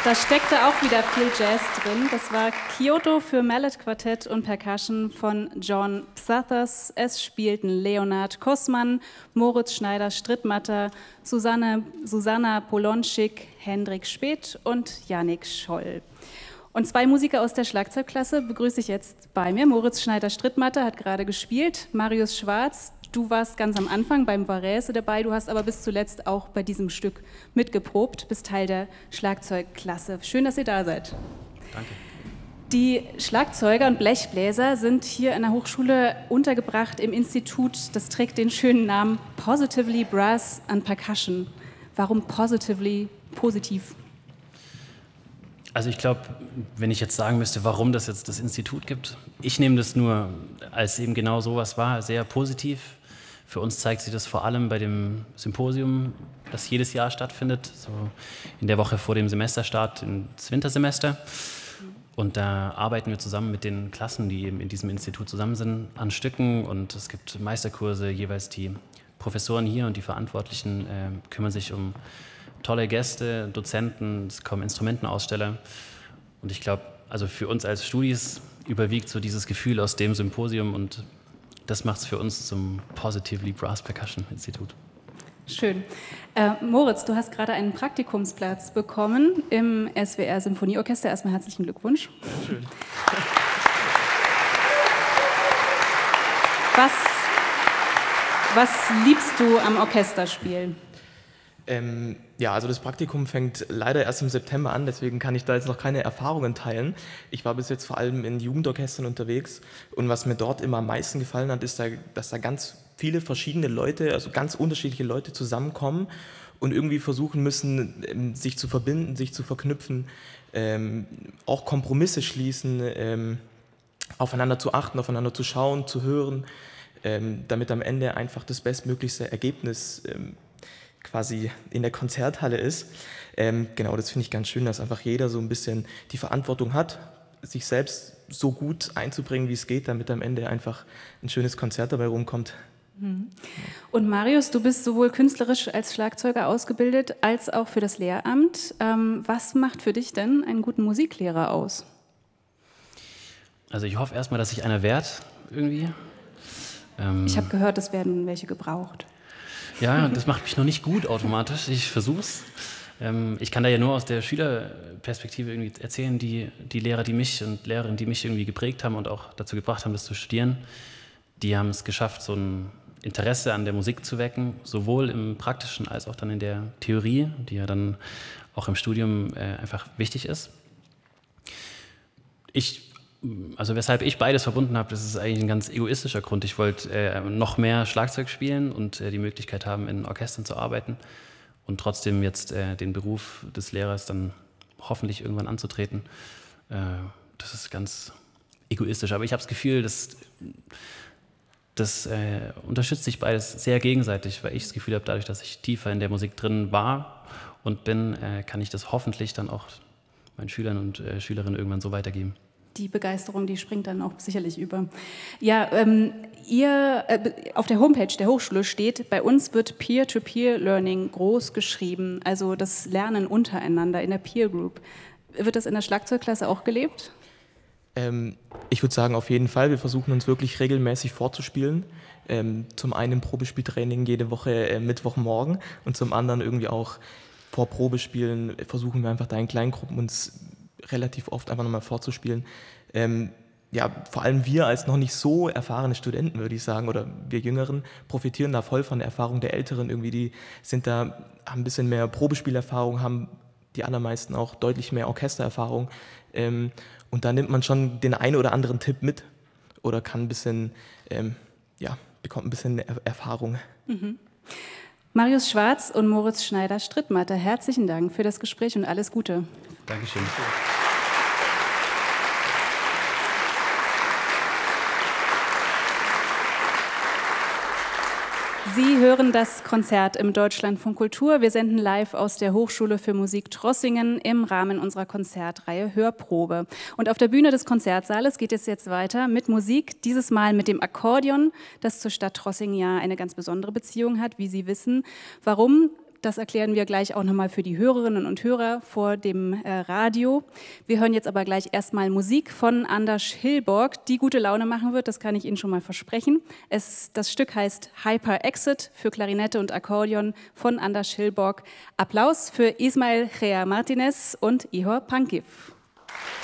Da steckte auch wieder viel Jazz drin. Das war Kyoto für Mallet Quartett und Percussion von John Psathas. Es spielten Leonard Kossmann, Moritz Schneider-Strittmatter, Susanna Polonschik, Hendrik Speth und Yannick Scholl. Und zwei Musiker aus der Schlagzeugklasse begrüße ich jetzt bei mir. Moritz Schneider-Strittmatter hat gerade gespielt. Marius Schwarz, du warst ganz am Anfang beim Varese dabei, du hast aber bis zuletzt auch bei diesem Stück mitgeprobt, bist Teil der Schlagzeugklasse. Schön, dass ihr da seid. Danke. Die Schlagzeuger und Blechbläser sind hier an der Hochschule untergebracht im Institut, das trägt den schönen Namen Positively Brass and Percussion. Warum positively, positiv? Also ich glaube, wenn ich jetzt sagen müsste, warum das jetzt das Institut gibt, ich nehme das nur als eben genau sowas wahr, sehr positiv. Für uns zeigt sich das vor allem bei dem Symposium, das jedes Jahr stattfindet, so in der Woche vor dem Semesterstart ins Wintersemester. Und da arbeiten wir zusammen mit den Klassen, die eben in diesem Institut zusammen sind, an Stücken. Und es gibt Meisterkurse, jeweils die Professoren hier und die Verantwortlichen kümmern sich um tolle Gäste, Dozenten, es kommen Instrumentenaussteller. Und ich glaube, also für uns als Studis überwiegt so dieses Gefühl aus dem Symposium und das macht es für uns zum Positively Brass Percussion Institut. Schön. Moritz, du hast gerade einen Praktikumsplatz bekommen im SWR Symphonieorchester. Erstmal herzlichen Glückwunsch. Schön. Was liebst du am Orchesterspiel? Ja, also das Praktikum fängt leider erst im September an, deswegen kann ich da jetzt noch keine Erfahrungen teilen. Ich war bis jetzt vor allem in Jugendorchestern unterwegs und was mir dort immer am meisten gefallen hat, ist, dass da ganz viele verschiedene Leute, also ganz unterschiedliche Leute zusammenkommen und irgendwie versuchen müssen, sich zu verbinden, sich zu verknüpfen, auch Kompromisse schließen, aufeinander zu achten, aufeinander zu schauen, zu hören, damit am Ende einfach das bestmöglichste Ergebnis quasi in der Konzerthalle ist. Genau, das finde ich ganz schön, dass einfach jeder so ein bisschen die Verantwortung hat, sich selbst so gut einzubringen, wie es geht, damit am Ende einfach ein schönes Konzert dabei rumkommt. Und Marius, du bist sowohl künstlerisch als Schlagzeuger ausgebildet, als auch für das Lehramt. Was macht für dich denn einen guten Musiklehrer aus? Also ich hoffe erstmal, dass sich einer wehrt irgendwie. Ich habe gehört, es werden welche gebraucht. Ja, das macht mich noch nicht gut automatisch. Ich versuch's. Ich kann da ja nur aus der Schülerperspektive irgendwie erzählen, die Lehrer, die mich und Lehrerinnen, die mich irgendwie geprägt haben und auch dazu gebracht haben, das zu studieren, die haben es geschafft, so ein Interesse an der Musik zu wecken, sowohl im Praktischen als auch dann in der Theorie, die ja dann auch im Studium einfach wichtig ist. Also weshalb ich beides verbunden habe, das ist eigentlich ein ganz egoistischer Grund. Ich wollte noch mehr Schlagzeug spielen und die Möglichkeit haben, in Orchestern zu arbeiten und trotzdem jetzt den Beruf des Lehrers dann hoffentlich irgendwann anzutreten. Das ist ganz egoistisch, aber ich habe das Gefühl, das unterstützt sich beides sehr gegenseitig, weil ich das Gefühl habe, dadurch, dass ich tiefer in der Musik drin war und bin, kann ich das hoffentlich dann auch meinen Schülern und Schülerinnen irgendwann so weitergeben. Die Begeisterung, die springt dann auch sicherlich über. Ja, auf der Homepage der Hochschule steht, bei uns wird Peer-to-Peer-Learning groß geschrieben, also das Lernen untereinander in der Peer Group. Wird das in der Schlagzeugklasse auch gelebt? Ich würde sagen, auf jeden Fall. Wir versuchen uns wirklich regelmäßig vorzuspielen. Zum einen im Probespieltraining jede Woche Mittwochmorgen und zum anderen irgendwie auch vor Probespielen versuchen wir einfach da in Kleingruppen uns relativ oft einfach nochmal vorzuspielen. Ja, vor allem wir als noch nicht so erfahrene Studenten, würde ich sagen, oder wir Jüngeren, profitieren da voll von der Erfahrung der Älteren. Irgendwie, die sind da, haben ein bisschen mehr Probespielerfahrung, haben die allermeisten auch deutlich mehr Orchestererfahrung. Und da nimmt man schon den einen oder anderen Tipp mit oder kann ein bisschen, bekommt ein bisschen Erfahrung. Mhm. Marius Schwarz und Moritz Schneider-Strittmatter, herzlichen Dank für das Gespräch und alles Gute. Dankeschön. Sie hören das Konzert im Deutschlandfunk Kultur. Wir senden live aus der Hochschule für Musik Trossingen im Rahmen unserer Konzertreihe Hörprobe. Und auf der Bühne des Konzertsaales geht es jetzt weiter mit Musik, dieses Mal mit dem Akkordeon, das zur Stadt Trossingen ja eine ganz besondere Beziehung hat, wie Sie wissen. Warum? Das erklären wir gleich auch nochmal für die Hörerinnen und Hörer vor dem Radio. Wir hören jetzt aber gleich erstmal Musik von Anders Hillborg, die gute Laune machen wird, das kann ich Ihnen schon mal versprechen. Das Stück heißt Hyper Exit für Klarinette und Akkordeon von Anders Hillborg. Applaus für Ismael Gea Martinez und Ihor Pankiv.